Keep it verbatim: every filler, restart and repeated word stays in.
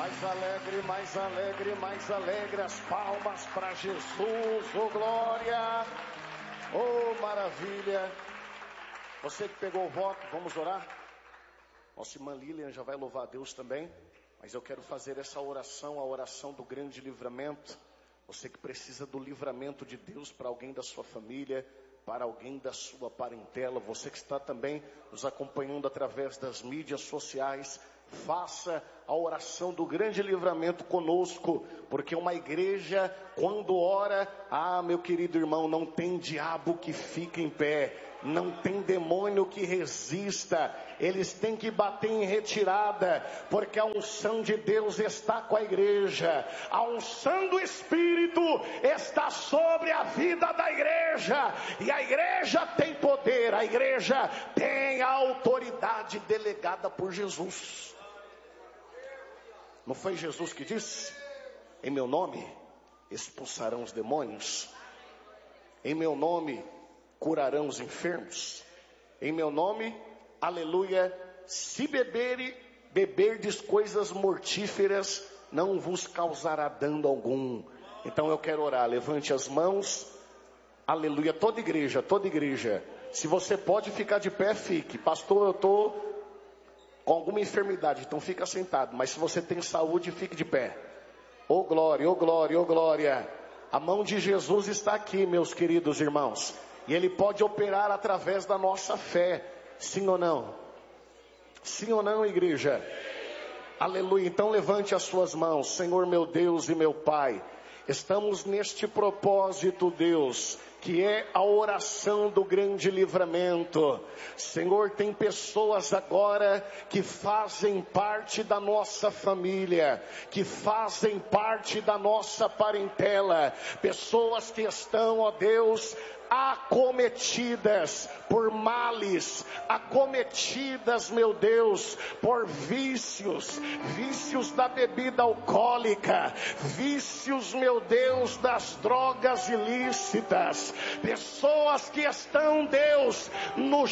Mais alegre, mais alegre, mais alegre, as palmas para Jesus, oh glória, oh maravilha. Você que pegou o voto, vamos orar? Nossa irmã Lilian já vai louvar a Deus também, mas eu quero fazer essa oração, a oração do grande livramento. Você que precisa do livramento de Deus para alguém da sua família, para alguém da sua parentela, você que está também nos acompanhando através das mídias sociais, faça a oração do grande livramento conosco, porque uma igreja, quando ora, ah, meu querido irmão, não tem diabo que fique em pé, não tem demônio que resista, eles têm que bater em retirada, porque a unção de Deus está com a igreja, a unção do Espírito está sobre a vida da igreja, e a igreja tem poder, a igreja tem a autoridade delegada por Jesus. Não foi Jesus que disse: em meu nome expulsarão os demônios, em meu nome curarão os enfermos, em meu nome, aleluia, se beberem, beberdes coisas mortíferas, não vos causará dano algum. Então eu quero orar, levante as mãos, aleluia, toda igreja, toda igreja, se você pode ficar de pé, fique. Pastor, eu estou com alguma enfermidade, então fica sentado, mas se você tem saúde, fique de pé. Oh glória, oh glória, oh glória. A mão de Jesus está aqui, meus queridos irmãos, e Ele pode operar através da nossa fé, sim ou não? Sim ou não, igreja? Aleluia, então levante as suas mãos. Senhor meu Deus e meu Pai, estamos neste propósito, Deus, que é a oração do grande livramento. Senhor, tem pessoas agora que fazem parte da nossa família, que fazem parte da nossa parentela, pessoas que estão, ó Deus, acometidas por males, acometidas, meu Deus, por vícios, vícios da bebida alcoólica, vícios, meu Deus, das drogas ilícitas, pessoas que estão, Deus, no